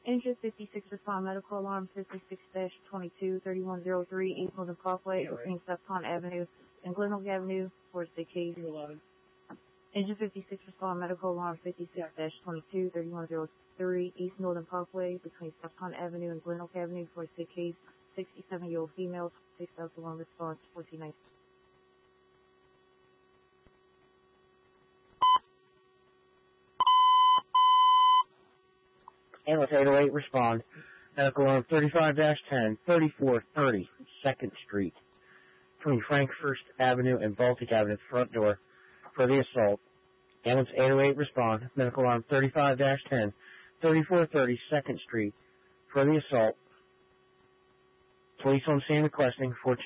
Engine 56 respond medical alarm 56-22-3103 East Northern Parkway between Stepton Avenue and Glen Oak Avenue for the case. Engine 56 respond medical alarm 56-22-3103 East Northern Parkway between Stepton Avenue and Glen Oak Avenue for the case. 67-year-old female, 6,001 response 1419. Ambulance 808 respond. Medical alarm 35-10, 3430 2nd Street. Between Frank First Avenue and Baltic Avenue, front door for the assault. Ambulance 808 respond. Medical alarm 35-10, 3430 2nd Street for the assault. Police on scene requesting 14.